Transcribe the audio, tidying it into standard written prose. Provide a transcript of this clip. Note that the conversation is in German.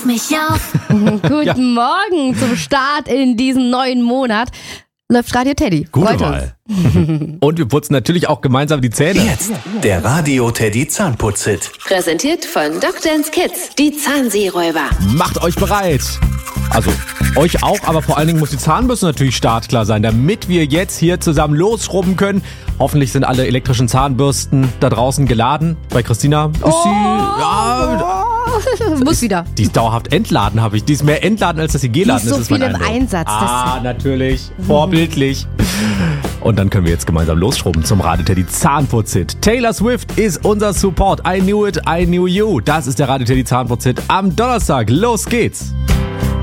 Pass mich auf. Guten Morgen zum Start in diesen neuen Monat. Läuft Radio Teddy. Gute Wahl. Und wir putzen natürlich auch gemeinsam die Zähne. Jetzt der Radio Teddy Zahnputz-Hit. Präsentiert von Dr. Kids, die Zahnseeräuber. Macht euch bereit. Also euch auch, aber vor allen Dingen muss die Zahnbürste natürlich startklar sein, damit wir jetzt hier zusammen losschrubben können. Hoffentlich sind alle elektrischen Zahnbürsten da draußen geladen. Bei Christina ist Muss wieder. die ist dauerhaft entladen, habe ich. Die ist mehr entladen, als dass sie geladen ist. So viel im Einsatz. Natürlich. Vorbildlich. Und dann können wir jetzt gemeinsam losschrubben zum Radio Teddy Zahnputz-Hit. Taylor Swift ist unser Support. I knew it, I knew you. Das ist der Radio Teddy Zahnputz-Hit am Donnerstag. Los geht's.